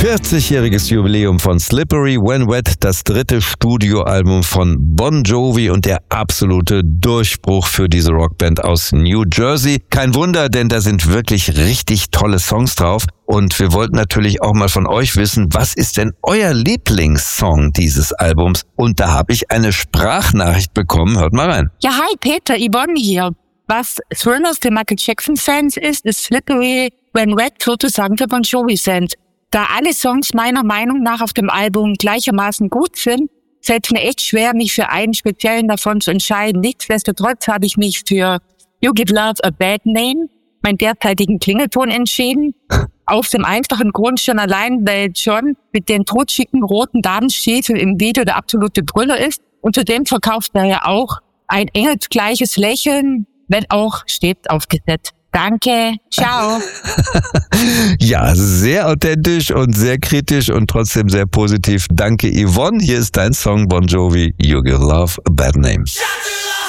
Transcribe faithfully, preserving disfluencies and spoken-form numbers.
vierzigjähriges Jubiläum von Slippery When Wet, das dritte Studioalbum von Bon Jovi und der absolute Durchbruch für diese Rockband aus New Jersey. Kein Wunder, denn da sind wirklich richtig tolle Songs drauf. Und wir wollten natürlich auch mal von euch wissen, was ist denn euer Lieblingssong dieses Albums? Und da habe ich eine Sprachnachricht bekommen. Hört mal rein. Ja, hi Peter, Yvonne hier. Was Thriller für Michael Jackson-Fans ist, ist Slippery When Wet sozusagen für Bon Jovi-Fans. Da alle Songs meiner Meinung nach auf dem Album gleichermaßen gut sind, fällt es mir echt schwer, mich für einen speziellen davon zu entscheiden. Nichtsdestotrotz habe ich mich für You Give Love a Bad Name, meinen derzeitigen Klingelton, entschieden. Auf dem einfachen Grund schon allein, weil John mit den totschicken roten Damenstiefeln im Video der absolute Brüller ist. Und zudem verkauft er ja auch ein engelsgleiches Lächeln, wenn auch stets aufgesetzt. Danke, ciao. Ja, sehr authentisch und sehr kritisch und trotzdem sehr positiv. Danke, Yvonne. Hier ist dein Song Bon Jovi, You Give Love a Bad Name.